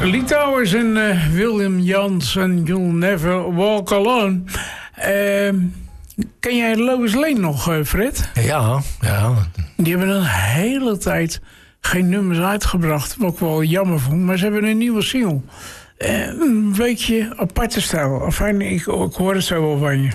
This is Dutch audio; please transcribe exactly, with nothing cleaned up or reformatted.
Lee Towers en uh, William Jans en You'll Never Walk Alone. Uh, ken jij Lois Lane nog, uh, Fred? Ja, ja. Die hebben een hele tijd geen nummers uitgebracht. Wat ik wel jammer vond. Maar ze hebben een nieuwe single. Uh, een beetje aparte stijl. Enfin, ik, ik hoor het zo wel van je.